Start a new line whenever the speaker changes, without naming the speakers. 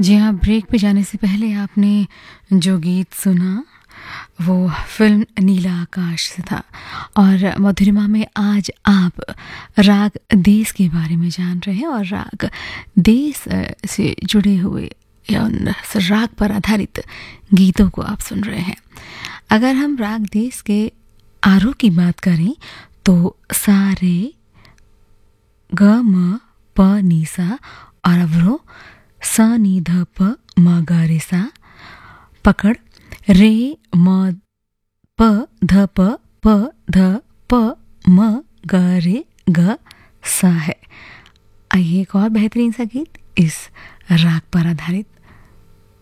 जी हाँ, ब्रेक पे जाने से पहले आपने जो गीत सुना वो फ़िल्म नीला आकाश से था। और मधुरिमा में आज आप राग देश के बारे में जान रहे हैं और राग देश से जुड़े हुए या उन राग पर आधारित गीतों को आप सुन रहे हैं। अगर हम राग देश के आरोह की बात करें तो सा रे ग म प नि सा और अवरोह स नि ध प म ग रे सा, पकड़ रे म प ध प प ध प म ग रे ग सा है। आइए एक और बेहतरीन सा गीत इस राग पर आधारित